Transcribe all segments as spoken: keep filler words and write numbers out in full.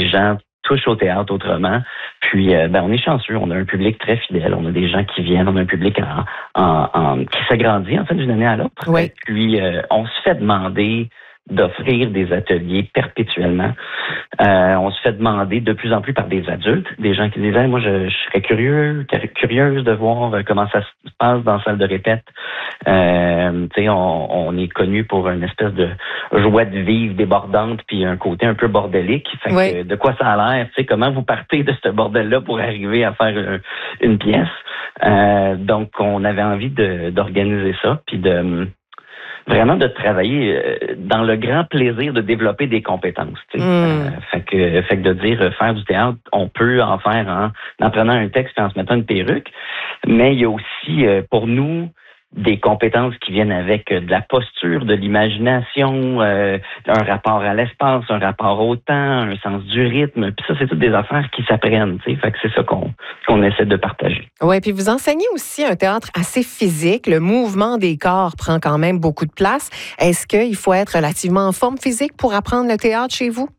les gens touchent au théâtre autrement. Puis, euh, ben, on est chanceux. On a un public très fidèle. On a des gens qui viennent. On a un public en, en, en, qui s'agrandit, en fait, d'une année à l'autre. Oui. Et puis, euh, on se fait demander d'offrir des ateliers perpétuellement. Euh, on se fait demander de plus en plus par des adultes, des gens qui disaient, moi, je, je serais curieux, curieuse de voir comment ça se passe dans la salle de répète. Euh, tu sais, on, on est connu pour une espèce de joie de vivre débordante, puis un côté un peu bordélique. Fait oui. que, de quoi ça a l'air? Tu sais, comment vous partez de ce bordel-là pour arriver à faire une, une pièce? Euh, donc, on avait envie de, d'organiser ça, puis de vraiment de travailler dans le grand plaisir de développer des compétences. Tu sais. Mm. Euh, fait que, fait que de dire faire du théâtre, on peut en faire en, en prenant un texte et en se mettant une perruque, mais il y a aussi euh, pour nous des compétences qui viennent avec de la posture, de l'imagination, euh, un rapport à l'espace, un rapport au temps, un sens du rythme. Puis ça, c'est toutes des affaires qui s'apprennent. Tu sais. Fait que c'est ça qu'on, qu'on essaie de partager. Oui, puis vous enseignez aussi un théâtre assez physique. Le mouvement des corps prend quand même beaucoup de place. Est-ce qu'il faut être relativement en forme physique pour apprendre le théâtre chez vous?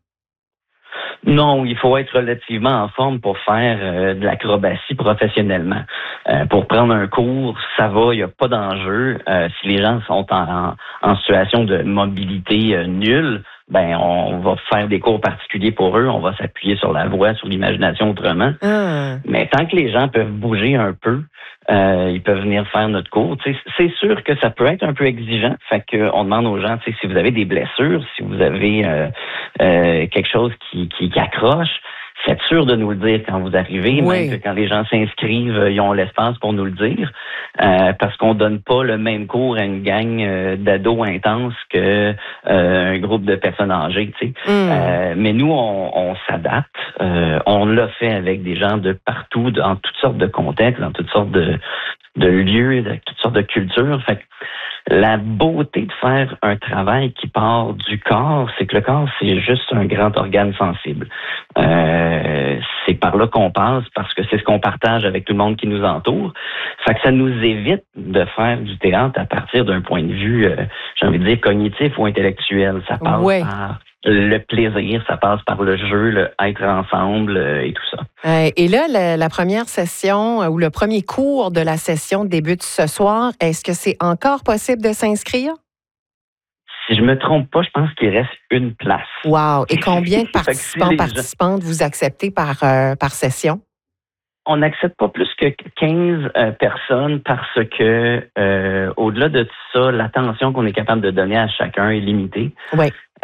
Non, il faut être relativement en forme pour faire euh, de l'acrobatie professionnellement. Euh, pour prendre un cours, ça va, il n'y a pas d'enjeu. Euh, si les gens sont en, en situation de mobilité euh, nulle, ben on va faire des cours particuliers pour eux, on va s'appuyer sur la voix, sur l'imagination autrement. Ah. Mais tant que les gens peuvent bouger un peu, euh, ils peuvent venir faire notre cours. Tu sais, c'est sûr que ça peut être un peu exigeant. Fait que on demande aux gens, tu sais, si vous avez des blessures, si vous avez euh, euh, quelque chose qui, qui, qui accroche, faites sûr de nous le dire quand vous arrivez, oui. Même que quand les gens s'inscrivent, ils ont l'espace pour nous le dire, euh, parce qu'on donne pas le même cours à une gang euh, d'ados intenses que euh, un groupe de personnes âgées, tu sais. Mm. Euh, mais nous, on, on s'adapte. Euh, on l'a fait avec des gens de partout, dans toutes sortes de contextes, dans toutes sortes de, de lieux, de toutes sortes de cultures. Fait que la beauté de faire un travail qui part du corps, c'est que le corps, c'est juste un grand organe sensible. Euh, c'est par là qu'on passe parce que c'est ce qu'on partage avec tout le monde qui nous entoure. Fait que ça nous évite de faire du théâtre à partir d'un point de vue, euh, j'ai envie de dire, cognitif ou intellectuel. Ça passe ouais. par le plaisir, ça passe par le jeu, le être ensemble euh, et tout ça. Euh, et là, la, la première session euh, ou le premier cours de la session débute ce soir. Est-ce que c'est encore possible de s'inscrire? Si je me trompe pas, je pense qu'il reste une place. Wow! Et combien de participants, si participantes gens... vous acceptez par, euh, par session? On n'accepte pas plus que quinze euh, personnes parce que, euh, au-delà de ça, l'attention qu'on est capable de donner à chacun est limitée. Oui.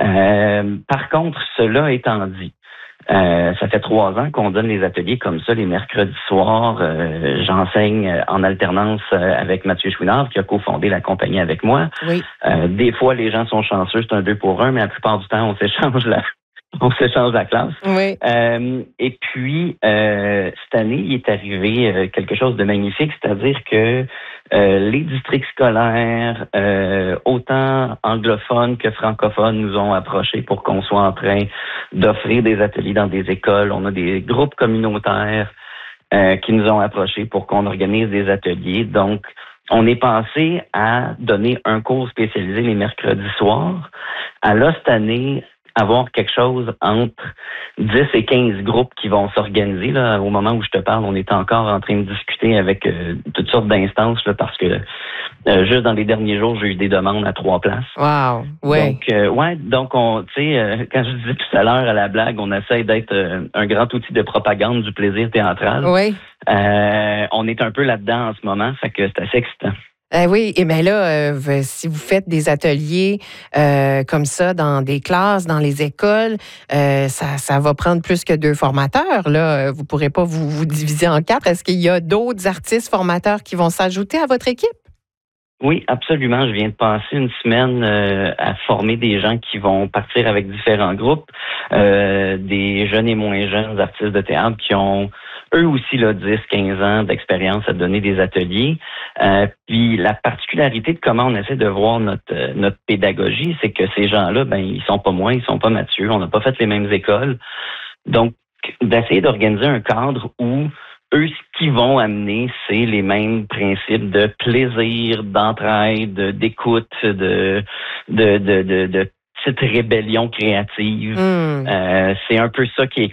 Euh, par contre, cela étant dit, euh, ça fait trois ans qu'on donne les ateliers comme ça les mercredis soirs. Euh, j'enseigne en alternance avec Mathieu Chouinard qui a cofondé la compagnie avec moi. Oui. Euh, des fois, les gens sont chanceux, c'est un deux pour un, mais la plupart du temps, on s'échange la On s'échange la classe. Oui. Euh, et puis, euh, cette année, il est arrivé euh, quelque chose de magnifique, c'est-à-dire que euh, les districts scolaires, euh, autant anglophones que francophones, nous ont approchés pour qu'on soit en train d'offrir des ateliers dans des écoles. On a des groupes communautaires euh, qui nous ont approchés pour qu'on organise des ateliers. Donc, on est pensé à donner un cours spécialisé les mercredis soirs. À là, cette année, avoir quelque chose entre dix et quinze groupes qui vont s'organiser. Là, au moment où je te parle, on est encore en train de discuter avec euh, toutes sortes d'instances là, parce que euh, juste dans les derniers jours, j'ai eu des demandes à trois places. Wow! Ouais. Donc, euh, ouais, donc on, tu sais, euh, quand je disais tout à l'heure à la blague, on essaie d'être euh, un grand outil de propagande du plaisir théâtral. Oui. Euh, on est un peu là-dedans en ce moment, fait que c'est assez excitant. Euh, oui, et bien là, euh, si vous faites des ateliers euh, comme ça dans des classes, dans les écoles, euh, ça, ça va prendre plus que deux formateurs. Là. Vous ne pourrez pas vous, vous diviser en quatre. Est-ce qu'il y a d'autres artistes formateurs qui vont s'ajouter à votre équipe? Oui, absolument. Je viens de passer une semaine euh, à former des gens qui vont partir avec différents groupes, euh, des jeunes et moins jeunes artistes de théâtre qui ont eux aussi là, dix, quinze ans d'expérience à donner des ateliers. Euh, puis la particularité de comment on essaie de voir notre euh, notre pédagogie, c'est que ces gens-là, ben ils sont pas moi, ils sont pas Mathieu, on n'a pas fait les mêmes écoles. Donc, d'essayer d'organiser un cadre où eux, ce qu'ils vont amener, c'est les mêmes principes de plaisir, d'entraide, d'écoute, de de de de, de petite rébellion créative. Mm. Euh, c'est un peu ça qui est